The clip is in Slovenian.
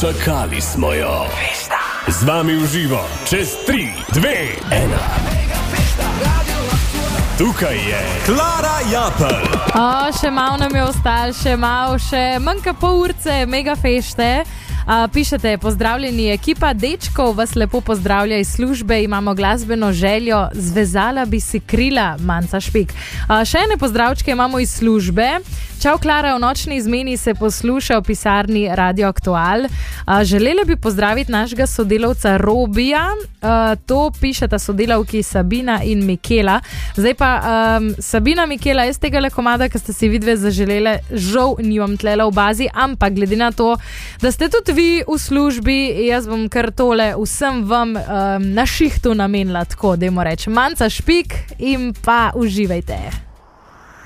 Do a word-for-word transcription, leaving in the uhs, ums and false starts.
Čakali smo jo. Z vami v živo, čez tri, dve, ena. Tukaj je Klara Japelj. O, še malo nam je ostalo, še malo, še manjka pol urce mega fešte. Uh, pišete, pozdravljeni ekipa, dečkov vas lepo pozdravlja iz službe, imamo glasbeno željo, zvezala bi si krila, Manca Špik. Uh, še ene pozdravčke imamo iz službe. Čau, Klara, v nočni izmeni se posluša v pisarni Radio Aktual. Uh, želela bi pozdraviti našega sodelavca Robija, uh, to pišeta sodelavki Sabina in Mikela. Zdaj pa um, Sabina, Mikela, jaz tega le komada, ki ste si vidve zaželele, žal nimam tlela v bazi, ampak glede na to, da ste tudi vi v službi, jaz bom kar tole vsem vam um, na šihtu namenila, tako dajmo reči. Manca Špik in pa uživajte.